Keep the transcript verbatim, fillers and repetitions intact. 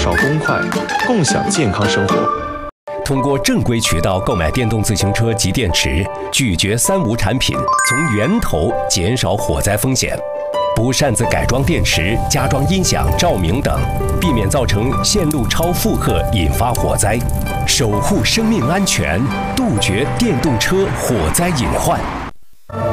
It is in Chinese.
少公筷，共享健康生活。 通过正规渠道购买电动自行车及电池，拒绝三无产品，从源头减少火灾风险。不擅自改装电池、加装音响、照明等，避免造成线路超负荷引发火灾，守护生命安全，杜绝电动车火灾隐患。